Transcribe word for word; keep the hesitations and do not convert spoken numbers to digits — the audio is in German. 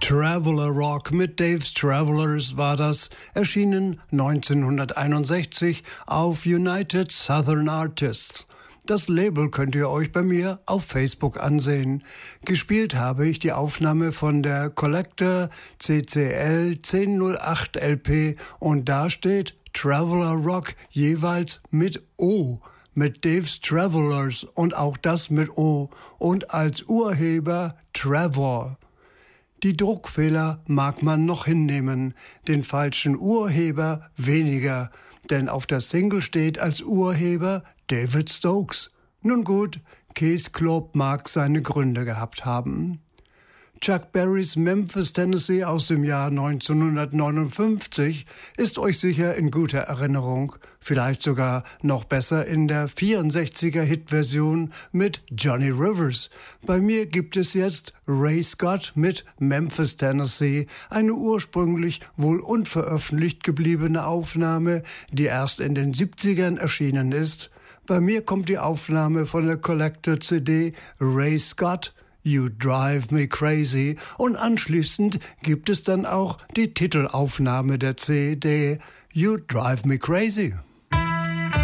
Traveler Rock mit Dave's Travelers war das, erschienen neunzehnhunderteinundsechzig auf United Southern Artists. Das Label könnt ihr euch bei mir auf Facebook ansehen. Gespielt habe ich die Aufnahme von der Collector C C L zehn null acht L P und da steht Traveler Rock jeweils mit O, mit Dave's Travelers und auch das mit O und als Urheber Trevor. Die Druckfehler mag man noch hinnehmen, den falschen Urheber weniger, denn auf der Single steht als Urheber David Stokes. Nun gut, Case Club mag seine Gründe gehabt haben. Chuck Berrys Memphis, Tennessee aus dem Jahr neunzehnhundertneunundfünfzig ist euch sicher in guter Erinnerung, vielleicht sogar noch besser in der vierundsechziger Hitversion mit Johnny Rivers. Bei mir gibt es jetzt Ray Scott mit Memphis, Tennessee, eine ursprünglich wohl unveröffentlicht gebliebene Aufnahme, die erst in den siebzigern erschienen ist. Bei mir kommt die Aufnahme von der Collector C D Ray Scott, You Drive Me Crazy, und anschließend gibt es dann auch die Titelaufnahme der C D You Drive Me Crazy.